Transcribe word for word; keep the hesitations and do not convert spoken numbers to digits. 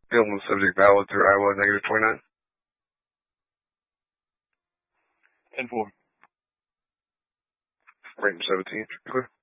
Dealing with subject valid through Iowa negative twenty-nine. ten four. Rating seventeen. Clear.